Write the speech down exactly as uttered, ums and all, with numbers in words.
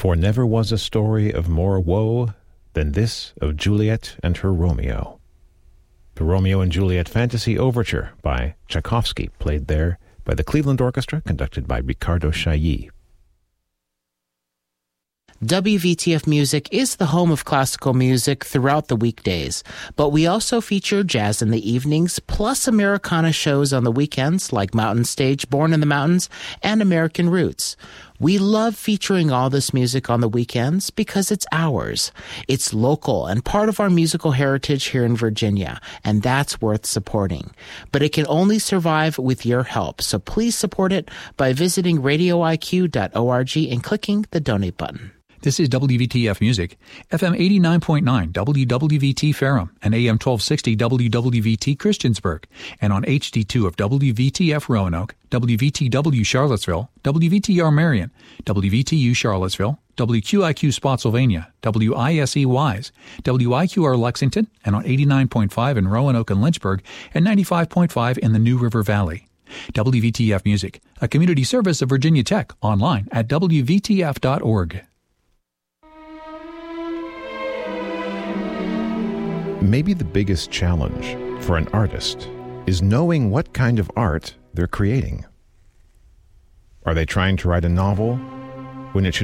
For never was a story of more woe than this of Juliet and her Romeo. The Romeo and Juliet Fantasy Overture by Tchaikovsky, played there by the Cleveland Orchestra, conducted by Ricardo Chailly. W V T F Music is the home of classical music throughout the weekdays, but we also feature jazz in the evenings, plus Americana shows on the weekends like Mountain Stage, Born in the Mountains, and American Roots. We love featuring all this music on the weekends because it's ours. It's local and part of our musical heritage here in Virginia, and that's worth supporting. But it can only survive with your help, so please support it by visiting radio I Q dot org and clicking the donate button. This is W V T F Music, F M eighty-nine point nine W W V T Ferrum and A M twelve sixty W W V T Christiansburg, and on H D two of W V T F Roanoke, W V T W Charlottesville, W V T R Marion, W V T U Charlottesville, W Q I Q Spotsylvania, W I S E Wise, W I Q R Lexington, and on eighty-nine point five in Roanoke and Lynchburg, and ninety-five point five in the New River Valley. W V T F Music, a community service of Virginia Tech, online at W V T F dot org. Maybe the biggest challenge for an artist is knowing what kind of art they're creating. Are they trying to write a novel when it should